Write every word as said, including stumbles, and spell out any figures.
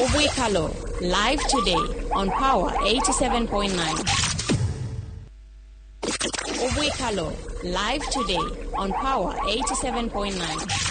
Obwekalo, live today on Power eighty-seven point nine. Obwekalo, live today on Power eighty-seven point nine.